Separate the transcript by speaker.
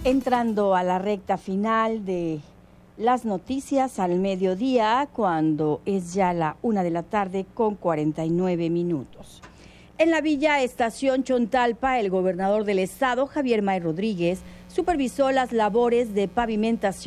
Speaker 1: Entrando a la recta final de las noticias al mediodía, cuando es ya la 1:49 p.m. En la Villa Estación Chontalpa, el gobernador del estado, Javier May Rodríguez, supervisó las labores de pavimentación